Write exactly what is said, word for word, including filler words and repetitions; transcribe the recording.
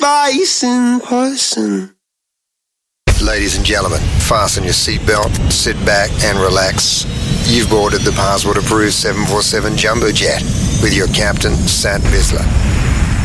bison person. Ladies and gentlemen, fasten your seatbelt, sit back and relax. You've boarded the passport-approved seven forty-seven Jumbo Jet with your captain, Sat Bisler.